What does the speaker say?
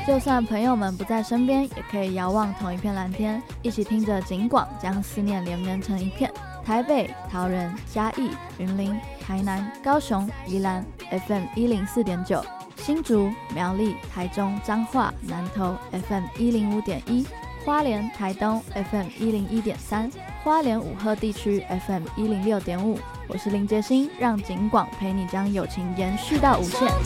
就算朋友们不在身边，也可以遥望同一片蓝天，一起听着警广，将思念连绵成一片。台北、桃园、嘉义、云林、台南、高雄、宜兰 FM 104.9，新竹、苗栗、台中、彰化、南投 FM 105.1，花莲、台东 FM 101.3，花莲武鹤地区 FM 106.5。我是林杰星，让警广陪你将友情延续到无限。